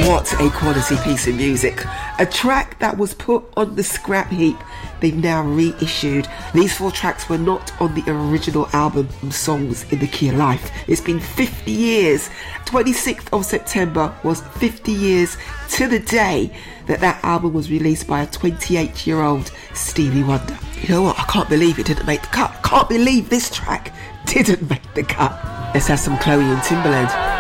What a quality piece of music. A track that was put on the scrap heap, they've now reissued. These 4 tracks were not on the original album, Songs in the Key of Life. It's been 50 years. 26th of September was 50 years to the day that album was released by a 28-year-old Stevie Wonder. You know what? I can't believe it didn't make the cut. I can't believe this track didn't make the cut. Let's have some Chloe and Timbaland.